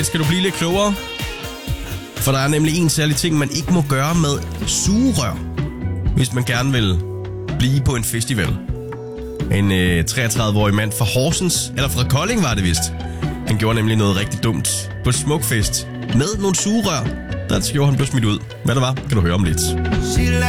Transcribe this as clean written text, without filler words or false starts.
skal du blive lidt klogere. For der er nemlig en særlig ting, man ikke må gøre med sugerør, hvis man gerne vil blive på en festival. En 33-årig mand fra Horsens, eller fra Kolding var det vist. Han gjorde nemlig noget rigtig dumt på Smukfest med nogle sugerør. Der gjorde han blev smidt ud. Hvad det var, kan du høre om lidt.